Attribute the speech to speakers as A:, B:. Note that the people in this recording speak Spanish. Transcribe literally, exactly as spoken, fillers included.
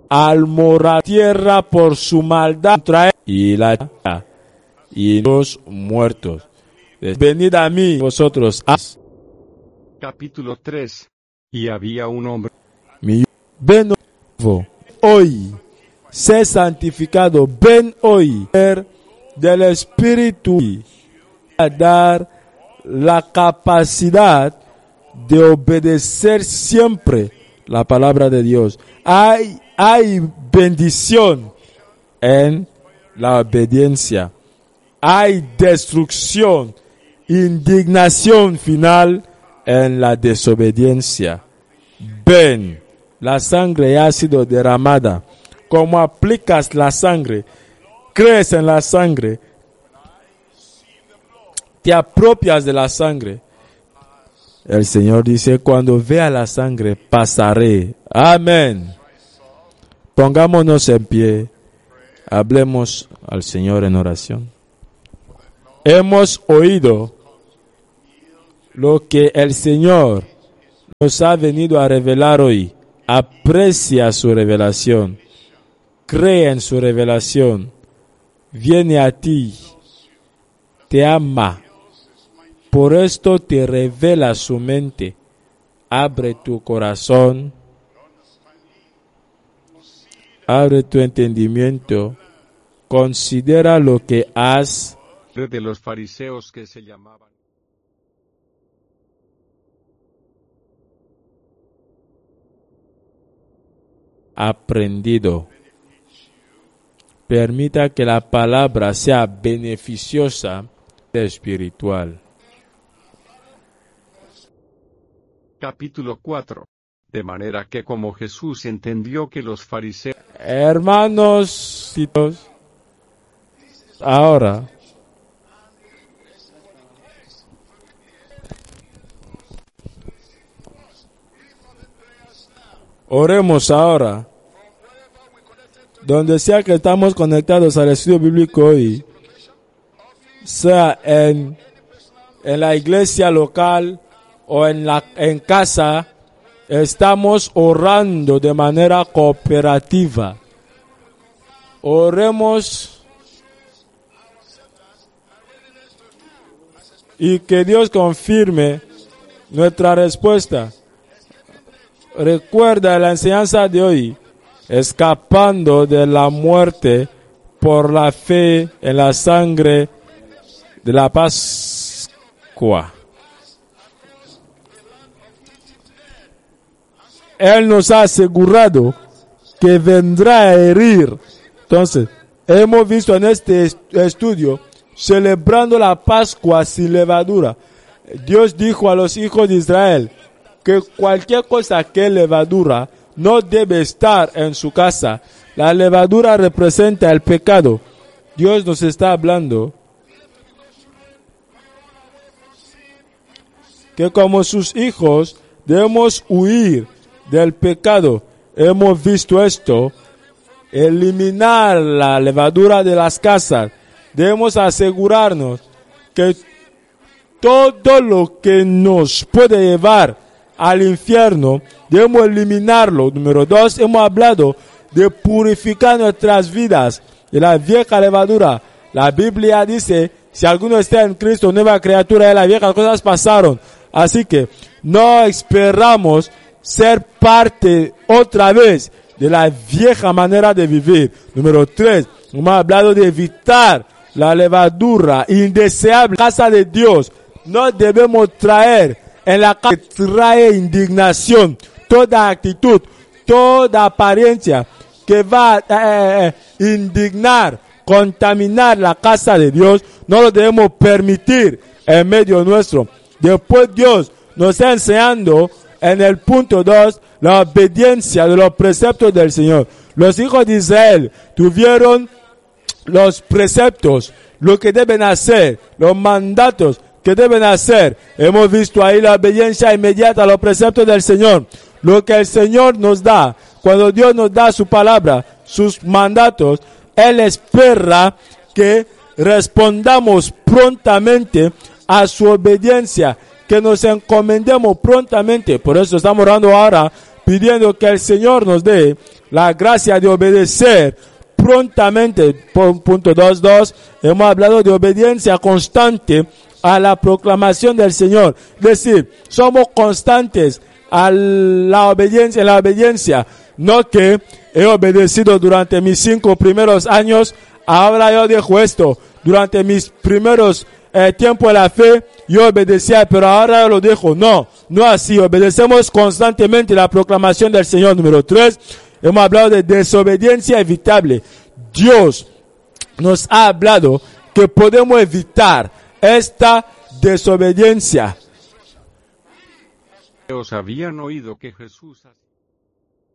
A: al morar tierra por su maldad contra él y la y los muertos. Venid a mí vosotros.
B: Capítulo tres. Y había un hombre.
A: Ven hoy, sé santificado, ven hoy, del Espíritu, a dar la capacidad de obedecer siempre la palabra de Dios. Hay, hay bendición en la obediencia. Hay destrucción, indignación final en la desobediencia. Ven, la sangre ya ha sido derramada. Como aplicas la sangre, crees en la sangre, te apropias de la sangre. El Señor dice, cuando vea la sangre, pasaré. Amén. Pongámonos en pie. Hablemos al Señor en oración. Hemos oído lo que el Señor nos ha venido a revelar hoy. Aprecia su revelación. Cree en su revelación. Viene a ti. Te ama. Por esto te revela su mente. Abre tu corazón. Abre tu entendimiento. Considera lo que has
B: de los fariseos que se llamaban
A: aprendido. Permita que la palabra sea beneficiosa y espiritual.
B: Capítulo cuatro. De manera que como Jesús entendió que los fariseos...
A: Hermanos, ahora oremos ahora. Donde sea que estamos conectados al estudio bíblico hoy, sea en, en la iglesia local o en, la, en casa, estamos orando de manera cooperativa. Oremos y que Dios confirme nuestra respuesta. Recuerda la enseñanza de hoy, escapando de la muerte por la fe en la sangre de la Pascua. Él nos ha asegurado que vendrá a herir. Entonces, hemos visto en este estudio, celebrando la Pascua sin levadura. Dios dijo a los hijos de Israel que cualquier cosa que es levadura no debe estar en su casa. La levadura representa el pecado. Dios nos está hablando que como sus hijos debemos huir del pecado. Hemos visto esto. Eliminar la levadura de las casas. Debemos asegurarnos que todo lo que nos puede llevar al infierno, debemos eliminarlo. Número dos, hemos hablado de purificar nuestras vidas de la vieja levadura. La Biblia dice, si alguno está en Cristo, nueva criatura, de las viejas cosas pasaron. Así que no esperamos ser parte otra vez de la vieja manera de vivir. Número tres, hemos hablado de evitar la levadura indeseable. Casa de Dios, no debemos traer en la casa que trae indignación, toda actitud, toda apariencia que va a eh, indignar, contaminar la casa de Dios, no lo debemos permitir en medio nuestro. Después Dios nos está enseñando en el punto dos la obediencia de los preceptos del Señor. Los hijos de Israel tuvieron los preceptos, lo que deben hacer, los mandatos que deben hacer. Hemos visto ahí la obediencia inmediata a los preceptos del Señor. Lo que el Señor nos da, cuando Dios nos da su palabra, sus mandatos, Él espera que respondamos prontamente a su obediencia, que nos encomendemos prontamente. Por eso estamos orando ahora pidiendo que el Señor nos dé la gracia de obedecer prontamente. Punto dos punto dos, hemos hablado de obediencia constante a la proclamación del Señor. Es decir, somos constantes a la obediencia, la obediencia. No que he obedecido durante mis cinco primeros años, ahora yo dejo esto. Durante mis primeros eh, tiempos de la fe, yo obedecía, pero ahora yo lo dejo. No, no así. Obedecemos constantemente la proclamación del Señor. Número tres, hemos hablado de desobediencia evitable. Dios nos ha hablado que podemos evitar esta desobediencia.
B: Os habían oído que Jesús